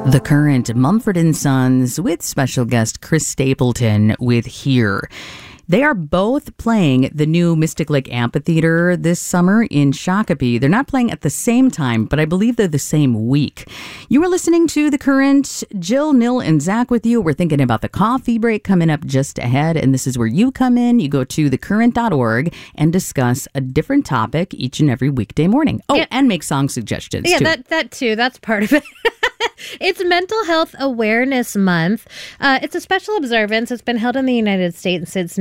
The Current, Mumford & Sons, with special guest Chris Stapleton with Here. They are both playing the new Mystic Lake Amphitheater this summer in Shakopee. They're not playing at the same time, but I believe they're the same week. You are listening to The Current. Jill, Nil, and Zach with you. We're thinking about the coffee break coming up just ahead, and this is where you come in. You go to thecurrent.org and discuss a different topic each and every weekday morning. Oh, yeah. And make song suggestions, too. Yeah, that too. That's part of it. It's Mental Health Awareness Month. It's a special observance. It's been held in the United States since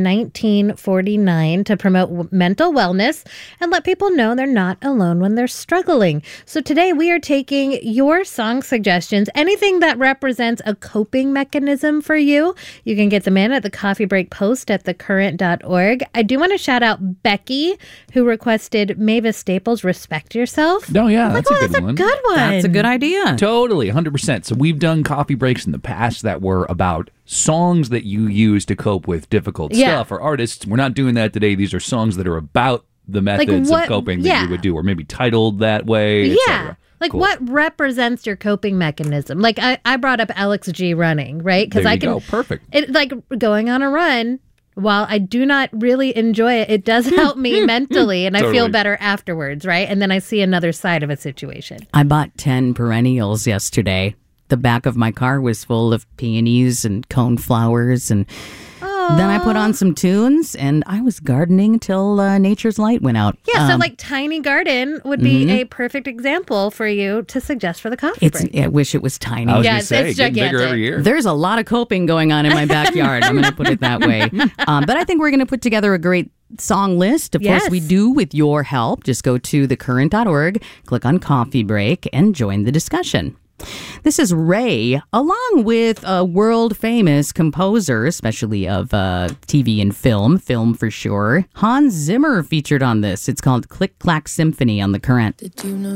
1949 to promote mental wellness and let people know they're not alone when they're struggling. So today we are taking your song suggestions, anything that represents a coping mechanism for you. You can get them in at the Coffee Break post at thecurrent.org. I do want to shout out Becky, who requested Mavis Staples' Respect Yourself. Oh, yeah, that's a good that's one. A good one. That's a good idea. Totally, 100%. So we've done coffee breaks in the past that were about songs that you use to cope with difficult stuff, or artists. We're not doing that today. These are songs that are about the methods of coping that you would do, or maybe titled that way, etc. Like, what represents your coping mechanism? Like, I brought up Alex G running, right? Because I can go. Perfect. Like, going on a run, while I do not really enjoy it, it does help me mentally, and I feel better afterwards, right? And then I see another side of a situation. I bought 10 perennials yesterday. The back of my car was full of peonies and coneflowers, and then I put on some tunes, and I was gardening till nature's light went out. Yeah, so like Tiny Garden would be a perfect example for you to suggest for the coffee break. I wish it was tiny. I was it's getting gigantic. bigger every year. There's a lot of coping going on in my backyard. I'm going to put it that way. But I think we're going to put together a great song list. Of course, we do with your help. Just go to thecurrent.org, click on Coffee Break, and join the discussion. This is Ray, along with a world-famous composer, especially of TV and film for sure. Hans Zimmer featured on this. It's called Click Clack Symphony on The Current. Did you know